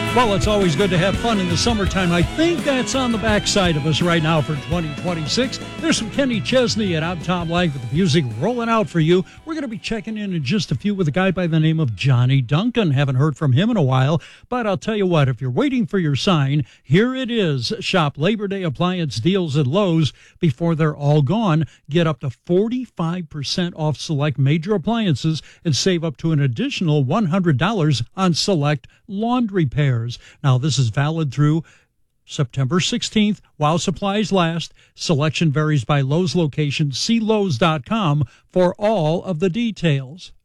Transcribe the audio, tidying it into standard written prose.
Well, it's always good to have fun in the summertime. I think that's on the backside of us right now for 2026. There's some Kenny Chesney, and I'm Tom Lang with the music rolling out for you. We're going to be checking in just a few with a guy by the name of Johnny Duncan. Haven't heard from him in a while, but I'll tell you what, if you're waiting for your sign, here it is. Shop Labor Day appliance deals at Lowe's before they're all gone. Get up to 45% off select major appliances and save up to an additional $100 on select laundry pairs. Now, this is valid through September 16th while supplies last. Selection varies by Lowe's location. See Lowe's.com for all of the details.